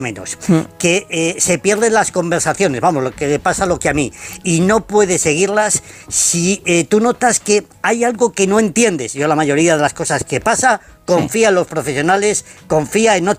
menos, que se pierden las conversaciones, vamos, lo que le pasa lo que a mí, y no puedes seguirlas si tú notas que hay algo que no entiendes. Yo la mayoría de las cosas que pasa, confía en los profesionales, confía en otros